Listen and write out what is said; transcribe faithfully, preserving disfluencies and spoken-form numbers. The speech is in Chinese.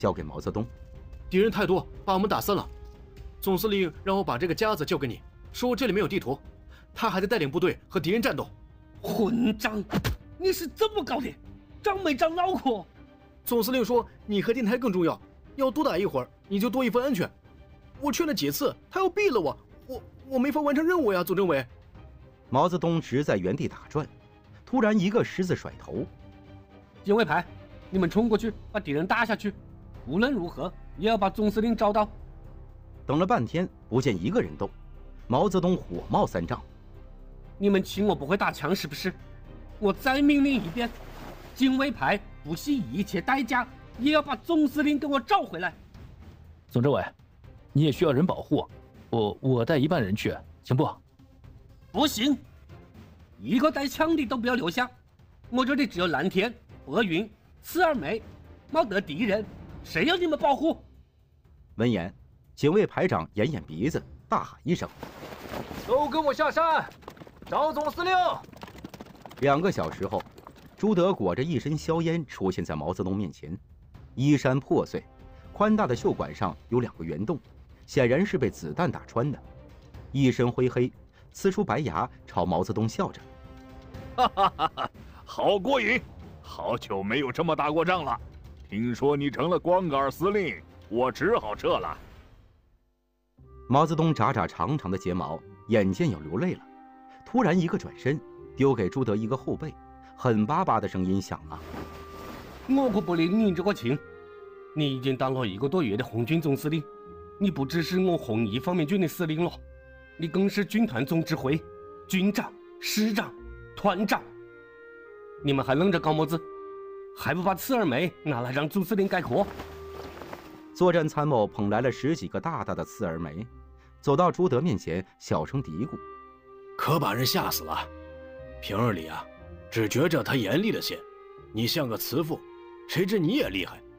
交给毛泽东。 敌人太多，把我们打散了。总司令让我把这个夹子交给你，说这里没有地图，他还在带领部队和敌人战斗。 混账！你是怎么搞的？长没长脑壳？ 总司令说你和电台更重要，要多打一会儿，你就多一分安全。我劝了几次，他又毙了我，我我没法完成任务呀，总政委。 毛泽东直在原地打转，突然一个十字甩头。 警卫排，你们冲过去把敌人打下去，无论如何也要把总司令找到。 等了半天不见一个人动，毛泽东火冒三丈。 你们请我不会打枪是不是？我再命令一遍，警卫排不惜一切代价也要把总司令给我找回来。 总政委，你也需要人保护，我我带一半人去，行不？ 不行，一个带枪的都不要留下。我这里只有蓝天、白云、刺二梅，没得敌人，谁要你们保护？ 闻言，警卫排长掩掩鼻子，大喊一声：“ 都跟我下山，找总司令！” 两个小时后，朱德裹着一身硝烟出现在毛泽东面前，衣衫破碎，宽大的袖管上有两个圆洞，显然是被子弹打穿的。一身灰黑，呲出白牙，朝毛泽东笑着：“ 哈哈哈哈，好过瘾！好久没有这么打过仗了。听说你成了光杆司令，我只好撤了。” 毛泽东眨眨长长的睫毛，眼见要流泪了，突然一个转身，丢给朱德一个后背，狠巴巴的声音响了：“ 我可不领你这个情！你已经当了一个多月的红军总司令，你不只是我红一方面军的司令了，你更是军团总指挥、军长、师长、团长。你们还愣着搞么子？还不把刺二梅拿来让总司令概括？” 作战参谋捧来了十几个大大的刺儿梅，走到朱德面前，小声嘀咕：“ 可把人吓死了。平日里啊，只觉着他严厉了些，你像个慈父，谁知你也厉害。